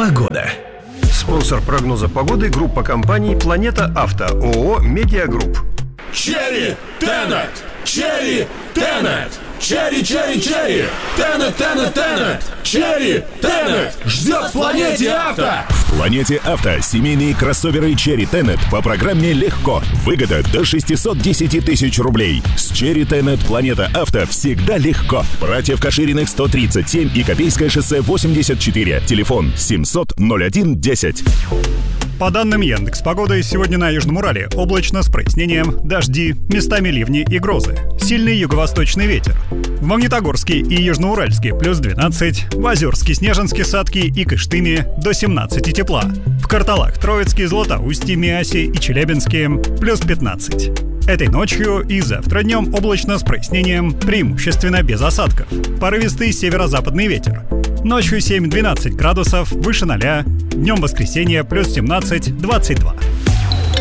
Погода. Спонсор прогноза погоды — группа компаний «Планета Авто», ООО «Медиагрупп». Черри Тенет! Черри Тенет! Черри, черри, черри! Тенет, Тенет, Тенет! Черри Тенет! Ждет в Планете Авто! В Планете Авто семейные кроссоверы Черри Тенет по программе «Легко». Выгода до 610 тысяч рублей. С Черри Тенет Планета Авто всегда легко. Братьев Кашириных 137 и Копейское шоссе 84. Телефон 700 01 10. По данным Яндекс.Погоды, сегодня на Южном Урале облачно с прояснением, дожди, местами ливни и грозы. Сильный юго-восточный ветер. В Магнитогорске и Южноуральске плюс 12, в Озерске, Снежинске, Сатке и Кыштыме до 17 тепла. В Карталах, Троицке, Златоусте, Миасе и Челябинске плюс 15. Этой ночью и завтра днем облачно с прояснением, преимущественно без осадков. Порывистый северо-западный ветер. Ночью 7-12 градусов, выше 0. Днем воскресенья плюс 17-22.